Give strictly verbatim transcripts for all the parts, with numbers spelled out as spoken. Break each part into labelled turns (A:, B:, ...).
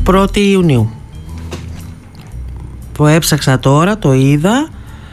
A: πρώτη Ιουνίου. Το έψαξα τώρα, το είδα.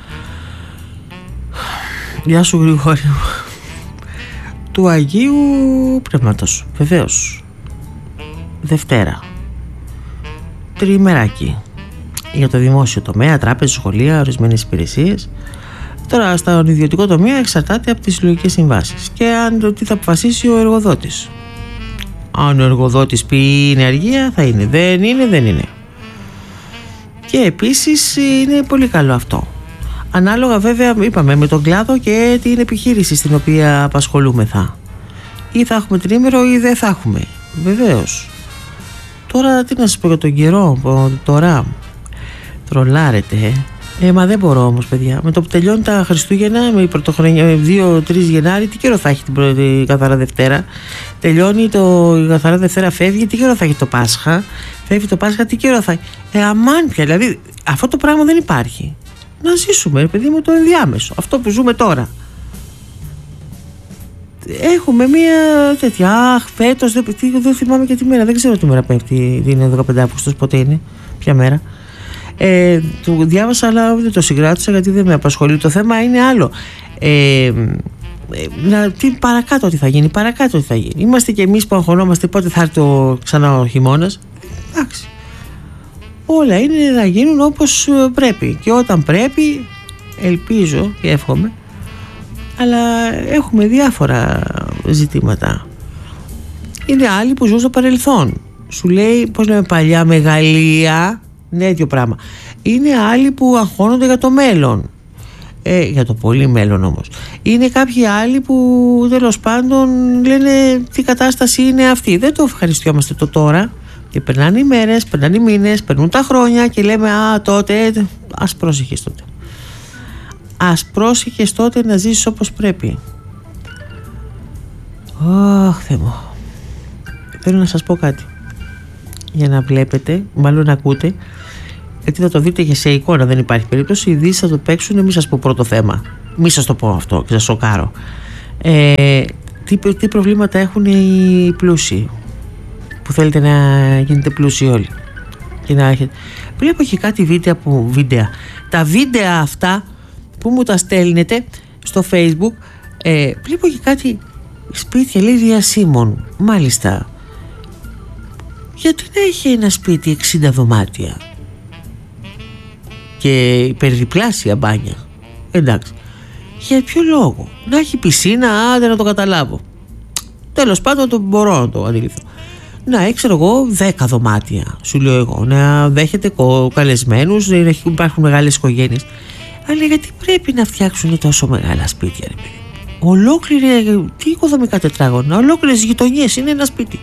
A: Γεια σου Γρηγόρη. Του Αγίου Πνεύματος, βεβαίως. Δευτέρα. Τριημεράκι. Για το δημόσιο τομέα, τράπεζες, σχολεία, ορισμένες υπηρεσίες. Τώρα, στον ιδιωτικό τομέα εξαρτάται από τις συλλογικές συμβάσεις και αν το τι θα αποφασίσει ο εργοδότης. Αν ο εργοδότης πει είναι αργία, θα είναι. Δεν είναι, δεν είναι. Και επίσης είναι πολύ καλό αυτό. Ανάλογα βέβαια, είπαμε, με τον κλάδο και την επιχείρηση στην οποία απασχολούμεθα. Ή θα έχουμε τριήμερο ή δεν θα έχουμε. Βεβαίως. Τώρα τι να σας πω για τον καιρό. Τώρα τρολάρετε. Ε, μα δεν μπορώ όμως, παιδιά. Με το που τελειώνει τα Χριστούγεννα, με η πρωτοχρονιά, δύο τρεις Γενάρη, τι καιρό θα έχει την πρώτη καθαρά Δευτέρα. Τελειώνει το η καθαρά Δευτέρα, φεύγει, τι καιρό θα έχει το Πάσχα. Φεύγει το Πάσχα, τι καιρό θα έχει. Ε, αμάν πια. Δηλαδή, αυτό το πράγμα δεν υπάρχει. Να ζήσουμε, παιδί μου, το ενδιάμεσο. Αυτό που ζούμε τώρα. Έχουμε μία τέτοια. Αχ, φέτος δεν, δεν θυμάμαι και τη μέρα. Δεν ξέρω τι μέρα πέφτει. Είναι δεκαπέντε Αυγούστου, πότε είναι, ποια μέρα. Ε, το διάβασα, αλλά δεν το συγκράτησα γιατί δεν με απασχολεί. Το θέμα είναι άλλο. Ε, να, τι, παρακάτω τι θα γίνει, παρακάτω τι θα γίνει. Είμαστε κι εμείς που αγχωνόμαστε πότε θα έρθει το, ξανά ο χειμώνας. Εντάξει. Όλα είναι να γίνουν όπως πρέπει. Και όταν πρέπει, ελπίζω και εύχομαι, αλλά έχουμε διάφορα ζητήματα. Είναι άλλοι που ζουν στο παρελθόν. Σου λέει, πώς λέμε παλιά, μεγαλεία. Ναι, ίδιο πράγμα. Είναι άλλοι που αγχώνονται για το μέλλον. Ε, για το πολύ μέλλον όμως. Είναι κάποιοι άλλοι που τέλος πάντων λένε τι κατάσταση είναι αυτή. Δεν το ευχαριστιόμαστε το τώρα. Και περνάνε οι μέρες, περνάνε οι μήνες, περνούν τα χρόνια και λέμε α, τότε, ας πρόσεχες τότε. Ας πρόσεχες τότε να ζήσεις όπως πρέπει. Αχ, Θεέ μου. Θέλω να σας πω κάτι. Για να βλέπετε, μάλλον να ακούτε, γιατί θα το δείτε και σε εικόνα, δεν υπάρχει περίπτωση. Οι ειδήσεις θα το παίξουν, μην σας πω πρώτο θέμα. Μην σας το πω αυτό και σας σοκάρω. Ε, τι, τι προβλήματα έχουν οι πλούσιοι που θέλετε να γίνετε πλούσιοι όλοι και να έχετε. Βλέπω και κάτι βίντεο που βίντεο. Τα βίντεο αυτά που μου τα στέλνετε στο Facebook, ε, βλέπω και κάτι σπίτια, λέει διασύμων. Μάλιστα. Γιατί να έχει ένα σπίτι εξήντα δωμάτια και υπερδιπλάσια μπάνια? Εντάξει. Για ποιο λόγο? Να έχει πισίνα, άντε να το καταλάβω. Τέλος πάντων το μπορώ να το αντιληφθώ. Να έχει, ξέρω εγώ, δέκα δωμάτια, σου λέω εγώ. Να δέχεται καλεσμένους, να υπάρχουν μεγάλες οικογένειες. Αλλά γιατί πρέπει να φτιάξουν τόσο μεγάλα σπίτια, ρε παιδί? Ολόκληρη, τι οικοδομικά τετράγωνα, ολόκληρες γειτονιές είναι ένα σπίτι.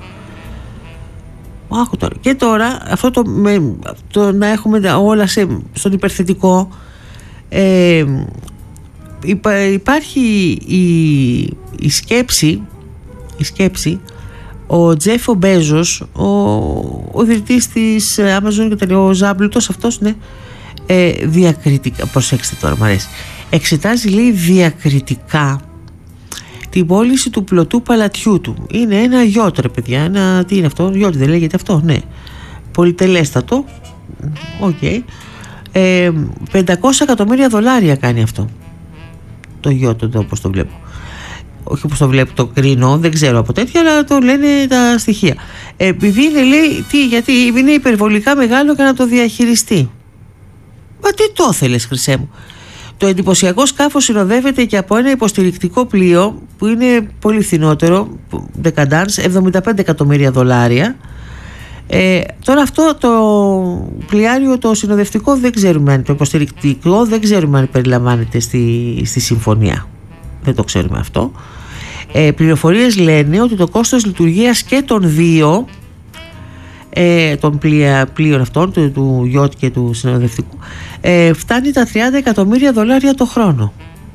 A: Άκου τώρα. Και τώρα αυτό το, με, το να έχουμε όλα σε, στον υπερθετικό, ε, υπά, υπάρχει η, η σκέψη η σκέψη ο Τζέφο Μπέζος, ο, ο ιδρυτής της Amazon και ο Ζάμπλουτος αυτός, ναι, ε, διακριτικά, προσέξτε τώρα, μου αρέσει, εξετάζει, λέει, διακριτικά την πώληση του πλωτού παλατιού του. Είναι ένα γιότ, ρε παιδιά, ένα, τι είναι αυτό, γιότ δεν λέγεται αυτό, ναι, πολυτελέστατο, οκ, okay. ε, πεντακόσια εκατομμύρια δολάρια κάνει αυτό το γιότ εδώ, όπως το βλέπω. Όχι όπως το βλέπω, το κρίνω, δεν ξέρω από τέτοια, αλλά το λένε τα στοιχεία. Ε, επειδή είναι, λέει, τι, γιατί είναι υπερβολικά μεγάλο για να το διαχειριστεί. Μα τι το θέλεις, χρυσέ μου? Το εντυπωσιακό σκάφος συνοδεύεται και από ένα υποστηρικτικό πλοίο που είναι πολύ φθηνότερο, Decadence, εβδομήντα πέντε εκατομμύρια δολάρια. Ε, τώρα αυτό το πλοιάριο, το συνοδευτικό, δεν ξέρουμε αν, το υποστηρικτικό δεν ξέρουμε αν περιλαμβάνεται στη, στη συμφωνία. Δεν το ξέρουμε αυτό. Ε, πληροφορίες λένε ότι το κόστος λειτουργίας και των δύο ε, των πλοία, πλοίων αυτών, του, του γιότ και του συνοδευτικού, ε, φτάνει τα τριάντα εκατομμύρια δολάρια το χρόνο.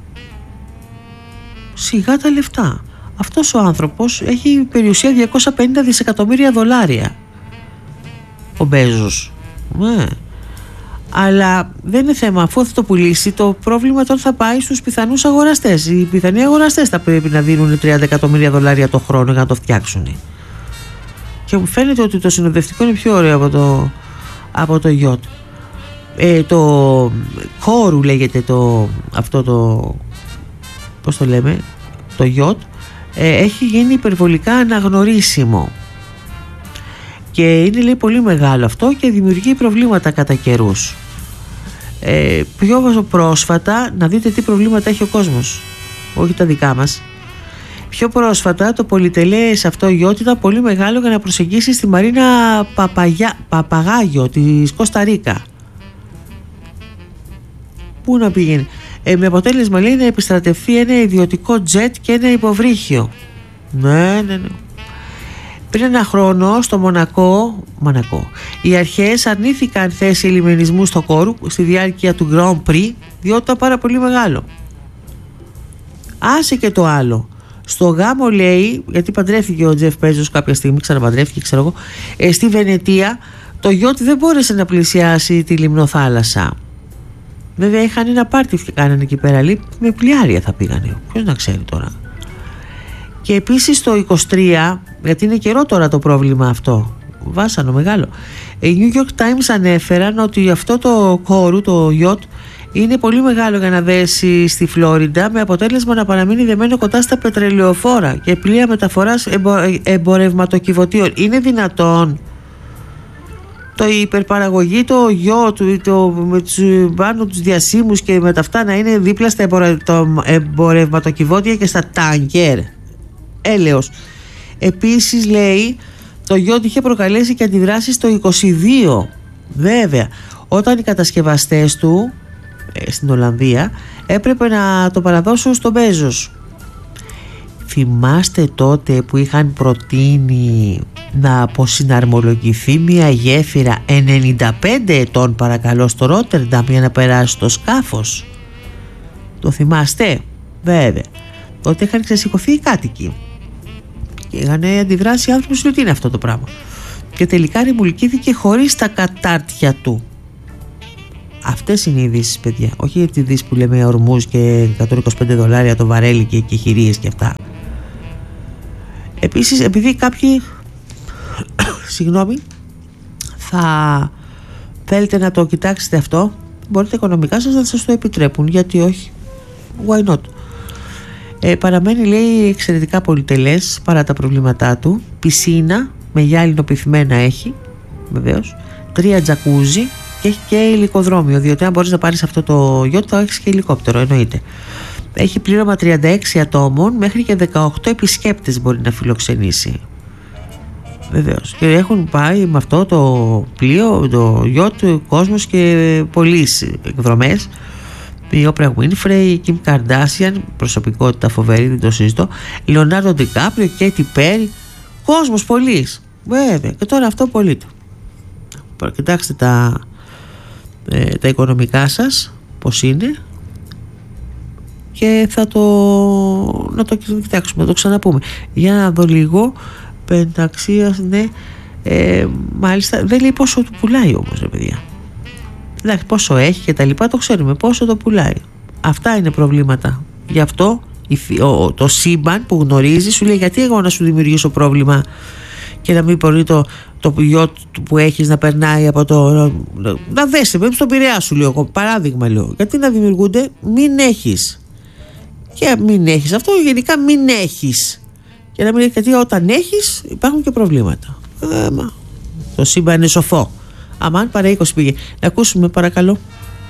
A: Σιγά τα λεφτά. Αυτός ο άνθρωπος έχει περιουσία διακόσια πενήντα δισεκατομμύρια δολάρια, ο Μπέζος. Ναι. Αλλά δεν είναι θέμα, αφού θα το πουλήσει, το πρόβλημα τώρα θα πάει στους πιθανούς αγοραστές. Οι πιθανοί αγοραστές θα πρέπει να δίνουν τριάντα εκατομμύρια δολάρια το χρόνο για να το φτιάξουν. και μου φαίνεται ότι το συνοδευτικό είναι πιο ωραίο από το, από το γιότ. Ε, το κόρου λέγεται το, αυτό το, πώς το λέμε, το γιότ, ε, έχει γίνει υπερβολικά αναγνωρίσιμο και είναι, λέει, πολύ μεγάλο αυτό και δημιουργεί προβλήματα κατά καιρούς. Ε, πιο πρόσφατα, να δείτε τι προβλήματα έχει ο κόσμος, όχι τα δικά μας. Πιο πρόσφατα το πολυτελές αυτό γιότ ήταν πολύ μεγάλο για να προσεγγίσει στη Μαρίνα Παπαγιά, Παπαγάγιο της Κώστα Ρίκα. Πού να πήγαινε, ε, με αποτέλεσμα, λέει, να επιστρατευτεί ένα ιδιωτικό τζετ και ένα υποβρύχιο. Ναι, ναι, ναι. Πριν ένα χρόνο στο Μονακό, Μονακό οι αρχές αρνήθηκαν θέση λιμενισμού στο Κόρου στη διάρκεια του Grand Prix, διότι ήταν πάρα πολύ μεγάλο. Άσε και το άλλο. Στο γάμο, λέει, γιατί παντρεύτηκε ο Τζεφ Μπέζος κάποια στιγμή, ξαναπαντρεύτηκε, ξέρω εγώ, ε, στη Βενετία, το γιότ δεν μπόρεσε να πλησιάσει τη λιμνοθάλασσα. Βέβαια είχαν ένα πάρτι και κάνανε εκεί πέρα, λέει, με πλοιάρια θα πήγανε. Ποιος να ξέρει τώρα. Και επίσης το είκοσι τρία, γιατί είναι καιρό τώρα το πρόβλημα αυτό, βάσανο μεγάλο, οι New York Times ανέφεραν ότι αυτό το κόρου, το γιότ, είναι πολύ μεγάλο για να δέσει στη Φλόριντα, με αποτέλεσμα να παραμείνει δεμένο κοντά στα πετρελαιοφόρα και πλοία μεταφοράς εμπο, εμπορευματοκιβωτίων. Είναι δυνατόν το υπερπαραγωγή, το γιότ, το, το, με τους, πάνω τους διασύμους και με τα αυτά να είναι δίπλα στα εμπορευματοκιβώτια και στα τάγκερ? Έλεος. Επίσης, λέει, το γιότ είχε προκαλέσει και αντιδράσεις το είκοσι δύο, βέβαια, όταν οι κατασκευαστές του ε, στην Ολλανδία έπρεπε να το παραδώσουν στον Μπέζος. Θυμάστε τότε που είχαν προτείνει να αποσυναρμολογηθεί μια γέφυρα ενενήντα πέντε ετών, παρακαλώ, στο Ρότερνταμ για να περάσει το σκάφος? Το θυμάστε? Βέβαια. Τότε είχαν ξεσηκωθεί οι κάτοικοι και είχαν αντιδράσει οι άνθρωποι, σου τι είναι αυτό το πράγμα, και τελικά ρημουλκήθηκε χωρίς τα κατάρτια του. Αυτές είναι οι ειδήσεις, παιδιά, όχι οι ειδήσεις που λέμε ορμούς και εκατόν είκοσι πέντε δολάρια το βαρέλι και, και χειρίες και αυτά. Επίσης, επειδή κάποιοι συγγνώμη, θα θέλετε να το κοιτάξετε αυτό, μπορείτε οικονομικά σας να σας το επιτρέπουν, γιατί όχι, why not. Ε, παραμένει, λέει, εξαιρετικά πολυτελές παρά τα προβλήματά του. Πισίνα με γυάλινο πυθμένα έχει, βεβαίως, τρία τζακούζι και έχει και υλικοδρόμιο, διότι αν μπορείς να πάρεις αυτό το γιότ θα έχεις και ελικόπτερο, εννοείται. Έχει πλήρωμα τριάντα έξι ατόμων, μέχρι και δεκαοκτώ επισκέπτες μπορεί να φιλοξενήσει. Βεβαίως. Και έχουν πάει με αυτό το πλοίο, το γιότ, κόσμος και πολλές εκδρομές. Η Όπρα Winfrey, η Kim Kardashian, προσωπικότητα φοβερή, δεν το συζητώ, Λεωνάρντο Ντικάπριο, Κέτι Πέρι, κόσμος πολλής. Βέβαια. Και τώρα αυτό πολύ του. Κοιτάξτε τα, ε, τα οικονομικά σας πώς είναι και θα το να το κοιτάξουμε, να το ξαναπούμε. Για να δω λίγο. Πενταξίας, ναι, ε, μάλιστα δεν λέει πόσο του πουλάει όμως, ρε παιδιά. Εντάξει, πόσο έχει και τα λοιπά το ξέρουμε, πόσο το πουλάει. Αυτά είναι προβλήματα. Γι' αυτό το, το σύμπαν που γνωρίζει σου λέει, γιατί εγώ να σου δημιουργήσω πρόβλημα και να μην μπορεί το, το γιότ που έχεις να περνάει από το, να, να δέσει πρέπει στον Πειραιά, σου λέω εγώ, παράδειγμα λέω. Γιατί να δημιουργούνται? Μην έχεις, και μην έχεις αυτό, γενικά μην έχεις. Και να μην έχει, γιατί όταν έχεις υπάρχουν και προβλήματα. Ε, μα, το σύμπαν είναι σοφό. Αμάν, παρά είκοσι πήγε. Να ακούσουμε, παρακαλώ.